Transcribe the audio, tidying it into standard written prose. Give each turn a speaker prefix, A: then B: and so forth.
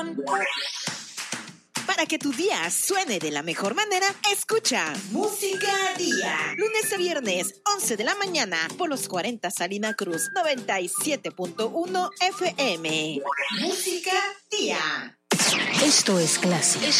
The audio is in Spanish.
A: Para que tu día suene de la mejor manera, escucha Música Día. Lunes a viernes, 11 de la mañana, por los 40 Salina Cruz, 97.1 FM. Música Día.
B: Esto es Clásica.